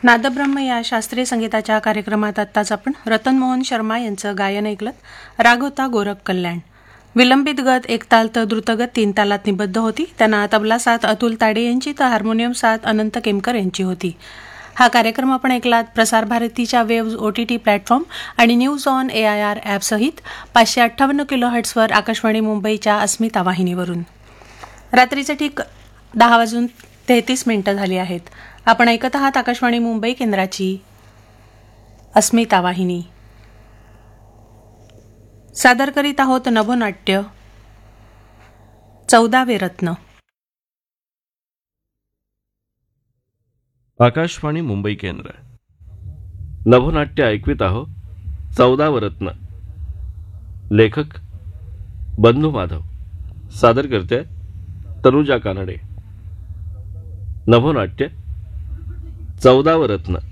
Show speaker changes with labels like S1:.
S1: नादब्रह्म या शास्त्रीय संगीताच्या कार्यक्रमात आत्ताच आपण रतन मोहन शर्मा यांचं गायन ऐकलं. राग होता गोरख कल्याण. विलंबित गत एक ताल तर द्रुतगत 3 तालात निबद्ध होती. त्यांना तबला साथ अतुल ताडे यांची तर हार्मोनियम साथ अनंत केमकर यांची होती. हा कार्यक्रम आपण ऐकलात प्रसार भारतीच्या वेव्ज OTT प्लॅटफॉर्म आणि न्यूज ऑन AIR ॲपसहित 558 किलोहर्ट्झवर आकाशवाणी मुंबईच्या अस्मिता वाहिनीवरून. रात्रीचे ठीक 10:33 झाली आहेत. आपण ऐकत आहात आकाशवाणी मुंबई केंद्राची अस्मिता वाहिनी. सादर करीत आहोत नभोनाट्य 14वे रत्न.
S2: आकाशवाणी मुंबई केंद्र नभोनाट्य ऐकवित आहो 14व रत्न. लेखक बंधू माधव. सादर करते तनुजा कानडे. नभोनाट्य 14व रत्न.